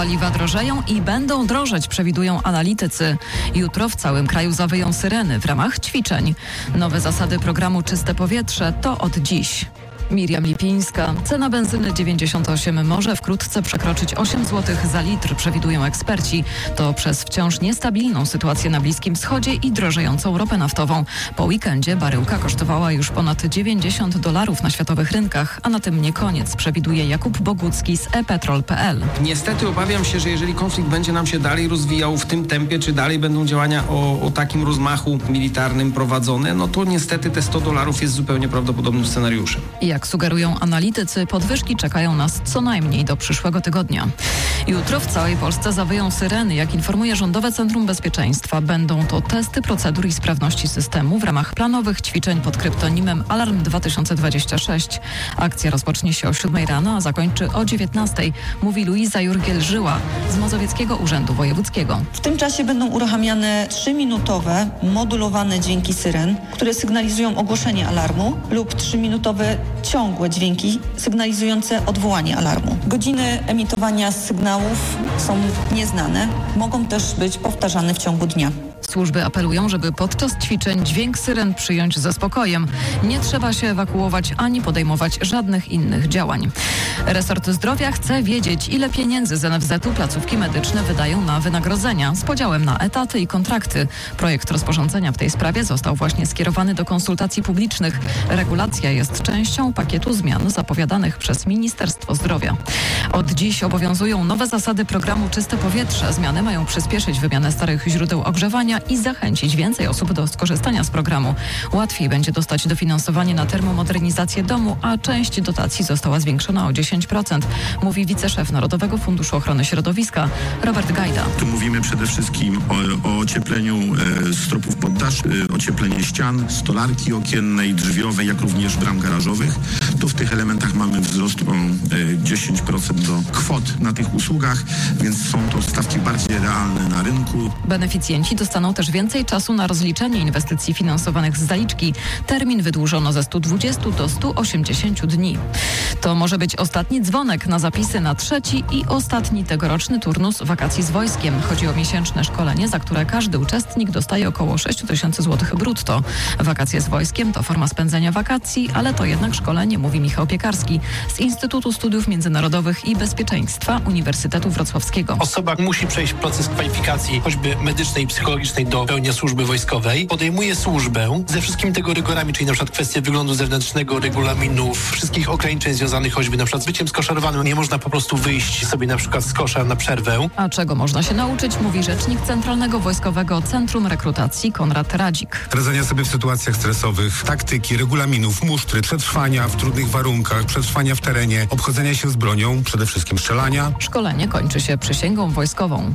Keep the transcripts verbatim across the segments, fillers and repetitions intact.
Paliwa drożeją i będą drożeć, przewidują analitycy. Jutro w całym kraju zawyją syreny w ramach ćwiczeń. Nowe zasady programu Czyste Powietrze to od dziś. Miriam Lipińska. Cena benzyny dziewięćdziesiąt osiem może wkrótce przekroczyć osiem złotych za litr, przewidują eksperci. To przez wciąż niestabilną sytuację na Bliskim Wschodzie i drożejącą ropę naftową. Po weekendzie baryłka kosztowała już ponad dziewięćdziesiąt dolarów na światowych rynkach, a na tym nie koniec, przewiduje Jakub Bogucki z e petrol kropka p l. Niestety obawiam się, że jeżeli konflikt będzie nam się dalej rozwijał w tym tempie, czy dalej będą działania o, o takim rozmachu militarnym prowadzone, no to niestety te sto dolarów jest zupełnie prawdopodobnym scenariuszem. Jak sugerują analitycy, podwyżki czekają nas co najmniej do przyszłego tygodnia. Jutro w całej Polsce zawyją syreny. Jak informuje Rządowe Centrum Bezpieczeństwa, będą to testy procedur i sprawności systemu w ramach planowych ćwiczeń pod kryptonimem Alarm dwa tysiące dwadzieścia sześć. Akcja rozpocznie się o siódmej rano, a zakończy o dziewiętnastej, mówi Luiza Jurgiel-Żyła z Mazowieckiego Urzędu Wojewódzkiego. W tym czasie będą uruchamiane trzyminutowe, modulowane dźwięki syren, które sygnalizują ogłoszenie alarmu, lub trzyminutowe ciągłe dźwięki sygnalizujące odwołanie alarmu. Godziny emitowania sygnałów są nieznane, mogą też być powtarzane w ciągu dnia. Służby apelują, żeby podczas ćwiczeń dźwięk syren przyjąć ze spokojem. Nie trzeba się ewakuować ani podejmować żadnych innych działań. Resort Zdrowia chce wiedzieć, ile pieniędzy z en ef zet u placówki medyczne wydają na wynagrodzenia z podziałem na etaty i kontrakty. Projekt rozporządzenia w tej sprawie został właśnie skierowany do konsultacji publicznych. Regulacja jest częścią pakietu zmian zapowiadanych przez Ministerstwo Zdrowia. Od dziś obowiązują nowe zasady programu Czyste Powietrze. Zmiany mają przyspieszyć wymianę starych źródeł ogrzewania i zachęcić więcej osób do skorzystania z programu. Łatwiej będzie dostać dofinansowanie na termomodernizację domu, a część dotacji została zwiększona o dziesięć procent, mówi wiceszef Narodowego Funduszu Ochrony Środowiska Robert Gajda. Tu mówimy przede wszystkim o, o ociepleniu e, stropów poddasz, e, ocieplenie ścian, stolarki okiennej, drzwiowej, jak również bram garażowych. Tu w tych elementach mamy wzrost o e, dziesięć procent do kwot na tych usługach, więc są to stawki bardziej realne na rynku. Beneficjenci dostaną też więcej czasu na rozliczenie inwestycji finansowanych z zaliczki. Termin wydłużono ze stu dwudziestu do stu osiemdziesięciu dni. To może być ostatni dzwonek na zapisy na trzeci i ostatni tegoroczny turnus wakacji z wojskiem. Chodzi o miesięczne szkolenie, za które każdy uczestnik dostaje około sześć tysięcy złotych brutto. Wakacje z wojskiem to forma spędzenia wakacji, ale to jednak szkolenie, mówi Michał Piekarski z Instytutu Studiów Międzynarodowych i Bezpieczeństwa Uniwersytetu Wrocławskiego. Osoba musi przejść proces kwalifikacji, choćby medycznej i psychologicznej, do pełnienia służby wojskowej. Podejmuje służbę ze wszystkimi tego rygorami, czyli na przykład kwestie wyglądu zewnętrznego, regulaminów, wszystkich ograniczeń związanych choćby na przykład z byciem skoszarowanym. Nie można po prostu wyjść sobie na przykład z kosza na przerwę. A czego można się nauczyć, mówi rzecznik Centralnego Wojskowego Centrum Rekrutacji Konrad Radzik. Radzenia sobie w sytuacjach stresowych, taktyki, regulaminów, musztry, przetrwania w trudnych warunkach, przetrwania w terenie, obchodzenia się z bronią, przede wszystkim strzelania. Szkolenie kończy się przysięgą wojskową.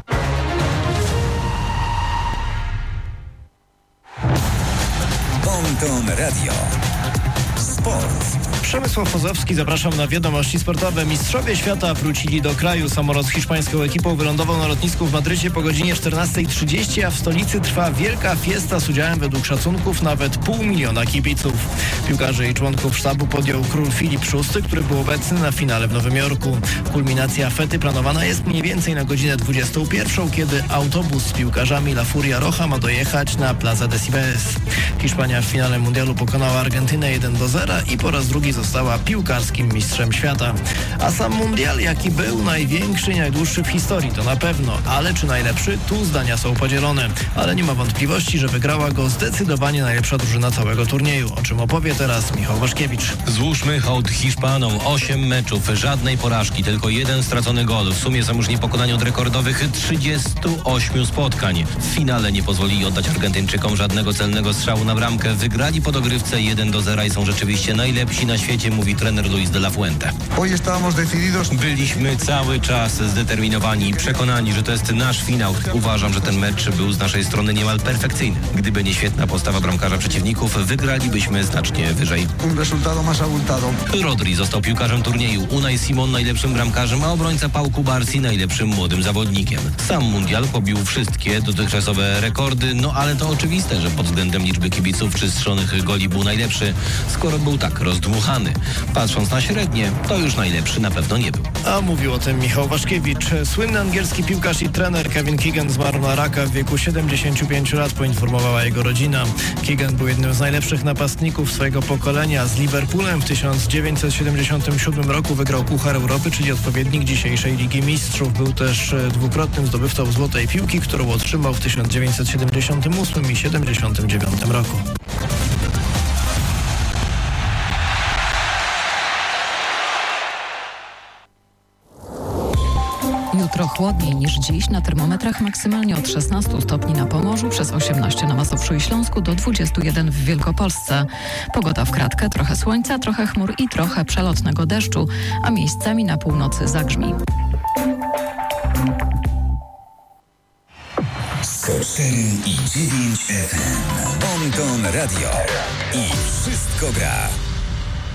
Ponton Radio. Sport. Przemysław Pozowski, zapraszam na wiadomości sportowe. Mistrzowie świata wrócili do kraju. Samolot z hiszpańską ekipą wylądował na lotnisku w Madrycie po godzinie czternastej trzydzieści, a w stolicy trwa wielka fiesta z udziałem według szacunków nawet pół miliona kibiców. Piłkarzy i członków sztabu podjął król Filip szósty, który był obecny na finale w Nowym Jorku. Kulminacja fety planowana jest mniej więcej na godzinę dwudziestą pierwszą, kiedy autobus z piłkarzami La Furia Roja ma dojechać na Plaza de Cibeles. Hiszpania w finale mundialu pokonała Argentynę jeden do zera i po raz drugi została piłkarskim mistrzem świata. A sam mundial, jaki był, największy i najdłuższy w historii, to na pewno. Ale czy najlepszy? Tu zdania są podzielone. Ale nie ma wątpliwości, że wygrała go zdecydowanie najlepsza drużyna całego turnieju. O czym opowie teraz Michał Waszkiewicz. Złóżmy hołd Hiszpanom. Osiem meczów, żadnej porażki, tylko jeden stracony gol. W sumie są już niepokonani od rekordowych trzydziestu ośmiu spotkań. W finale nie pozwolili oddać Argentyńczykom żadnego celnego strzału na bramkę. Wygrali po dogrywce jeden do zera i są rzeczywiście najlepsi na świecie, mówi trener Luis de la Fuente. Byliśmy cały czas zdeterminowani i przekonani, że to jest nasz finał. Uważam, że ten mecz był z naszej strony niemal perfekcyjny. Gdyby nie świetna postawa bramkarza przeciwników, wygralibyśmy znacznie wyżej. Rodri został piłkarzem turnieju, Unai Simon najlepszym bramkarzem, a obrońca Pau Kubarsi najlepszym młodym zawodnikiem. Sam mundial pobił wszystkie dotychczasowe rekordy, no ale to oczywiste, że pod względem liczby kibiców czy strzelonych goli był najlepszy, skoro był tak rozdmuchany. udany. Patrząc na średnie, to już najlepszy na pewno nie był. A mówił o tym Michał Waszkiewicz. Słynny angielski piłkarz i trener Kevin Keegan zmarł na raka w wieku siedemdziesięciu pięciu lat, poinformowała jego rodzina. Keegan był jednym z najlepszych napastników swojego pokolenia. Z Liverpoolem w tysiąc dziewięćset siedemdziesiątym siódmym roku wygrał Puchar Europy, czyli odpowiednik dzisiejszej Ligi Mistrzów. Był też dwukrotnym zdobywcą Złotej Piłki, którą otrzymał w tysiąc dziewięćset siedemdziesiątym ósmym i siedemdziesiątym dziewiątym roku. Jutro chłodniej niż dziś, na termometrach maksymalnie od szesnastu stopni na Pomorzu, przez osiemnaście na Mazowszu i Śląsku, do dwudziestu jeden w Wielkopolsce. Pogoda w kratkę, trochę słońca, trochę chmur i trochę przelotnego deszczu, a miejscami na północy zagrzmi. sto cztery i dziewięć F M. Bonton Radio. I wszystko gra.